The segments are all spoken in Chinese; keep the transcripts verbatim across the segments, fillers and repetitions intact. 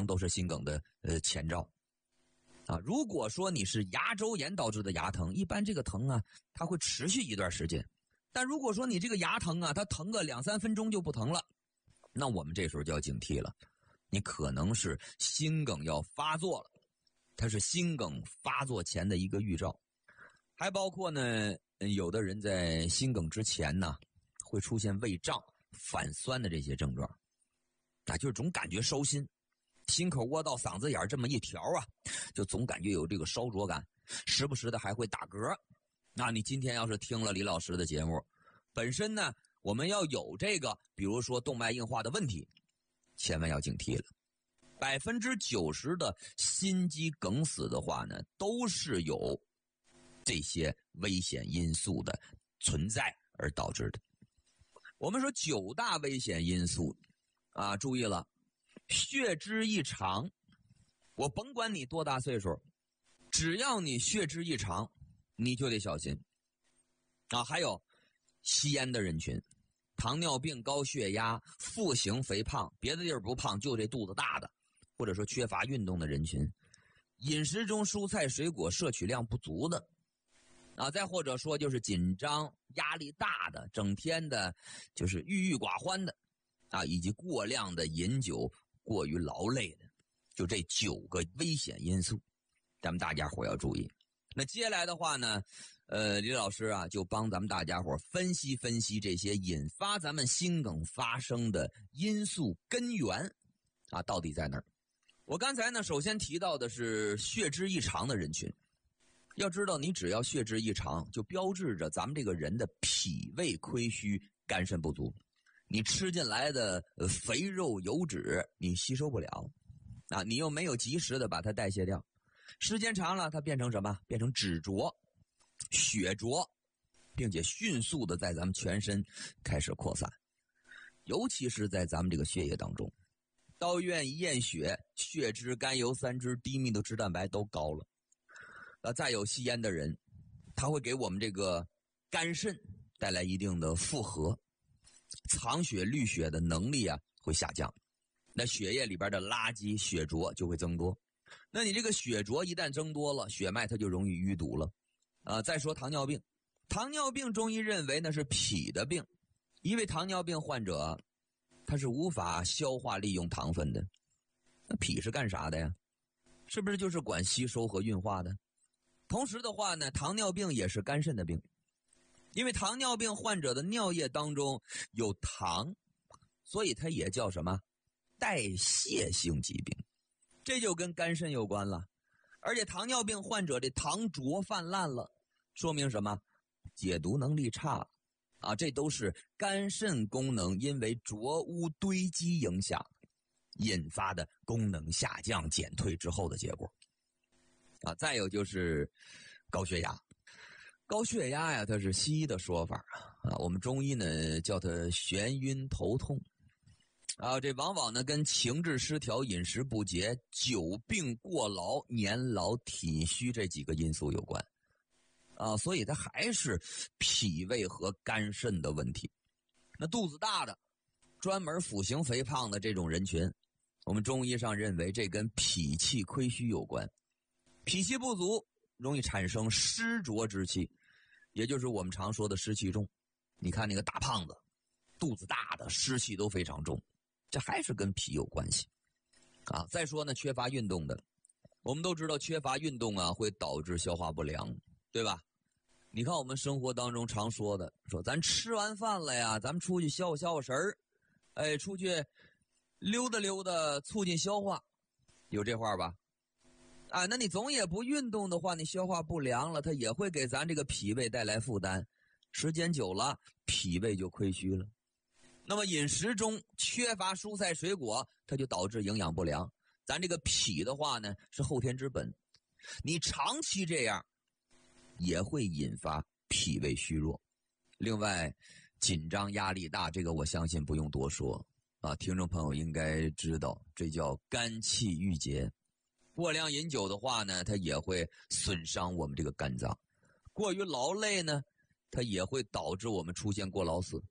疼都是心梗的呃前兆啊。如果说你是牙周炎导致的牙疼，一般这个疼啊，它会持续一段时间。但如果说你这个牙疼啊，它疼个两三分钟就不疼了，那我们这时候就要警惕了，你可能是心梗要发作了，它是心梗发作前的一个预兆。还包括呢，有的人在心梗之前呢，会出现胃胀、反酸的这些症状，啊，就是总感觉烧心，心口窝到嗓子眼这么一条啊，就总感觉有这个烧灼感，时不时的还会打嗝。那你今天要是听了李老师的节目，本身呢，我们要有这个，比如说动脉硬化的问题，千万要警惕了。百分之九十的心肌梗死的话呢，都是有这些危险因素的存在而导致的。我们说九大危险因素啊，注意了，血脂异常，我甭管你多大岁数，只要你血脂异常，你就得小心啊。还有吸烟的人群，糖尿病、高血压、腹型肥胖，别的地儿不胖，就这肚子大的，或者说缺乏运动的人群，饮食中蔬菜水果摄取量不足的啊，再或者说就是紧张压力大的，整天的就是郁郁寡欢的啊，以及过量的饮酒、过于劳累的，就这九个危险因素，咱们大家伙要注意。那接下来的话呢，呃，李老师啊，就帮咱们大家伙分析分析这些引发咱们心梗发生的因素根源啊，到底在哪儿？我刚才呢，首先提到的是血脂异常的人群。要知道，你只要血脂异常，就标志着咱们这个人的脾胃亏虚、肝肾不足。你吃进来的肥肉油脂，你吸收不了啊，你又没有及时的把它代谢掉，时间长了，它变成什么？变成脂浊、血浊，并且迅速的在咱们全身开始扩散，尤其是在咱们这个血液当中。到医院一验血，血脂、甘油三酯、低密度脂蛋白都高了。呃，再有吸烟的人，他会给我们这个肝肾带来一定的负荷，藏血滤血的能力啊会下降，那血液里边的垃圾血浊就会增多。那你这个血浊一旦增多了，血脉它就容易淤堵了。啊、呃，再说糖尿病，糖尿病中医认为那是脾的病，因为糖尿病患者他是无法消化利用糖分的。那脾是干啥的呀？是不是就是管吸收和运化的？同时的话呢，糖尿病也是肝肾的病，因为糖尿病患者的尿液当中有糖，所以它也叫什么？代谢性疾病，这就跟肝肾有关了。而且糖尿病患者的糖浊泛滥了，说明什么？解毒能力差了啊，这都是肝肾功能因为浊污堆积影响引发的功能下降减退之后的结果啊。再有就是高血压，高血压呀，它是西医的说法啊，我们中医呢叫它眩晕头痛啊，这往往呢跟情志失调、饮食不节、久病过劳、年老体虚这几个因素有关啊，所以它还是脾胃和肝肾的问题。那肚子大的、专门腹型肥胖的这种人群，我们中医上认为这跟脾气亏虚有关，脾气不足容易产生湿浊之气，也就是我们常说的湿气重。你看那个大胖子，肚子大的，湿气都非常重，这还是跟脾有关系啊。再说呢，缺乏运动的，我们都知道缺乏运动啊会导致消化不良，对吧？你看我们生活当中常说的，说咱吃完饭了呀，咱们出去消消食儿，哎，出去溜达溜达，促进消化，有这话吧？啊，那你总也不运动的话，你消化不良了，它也会给咱这个脾胃带来负担，时间久了，脾胃就亏虚了。那么饮食中缺乏蔬菜水果，它就导致营养不良。咱这个脾的话呢，是后天之本，你长期这样也会引发脾胃虚弱。另外，紧张压力大，这个我相信不用多说啊，听众朋友应该知道，这叫肝气郁结。过量饮酒的话呢，它也会损伤我们这个肝脏。过于劳累呢，它也会导致我们出现过劳死。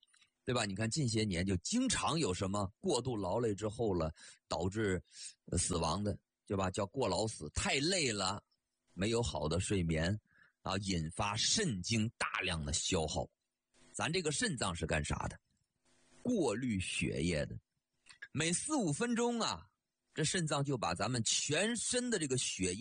对吧？你看近些年就经常有什么过度劳累之后了，导致死亡的，对吧？叫过劳死，太累了，没有好的睡眠啊，引发肾精大量的消耗。咱这个肾脏是干啥的？过滤血液的。每四五分钟啊，这肾脏就把咱们全身的这个血液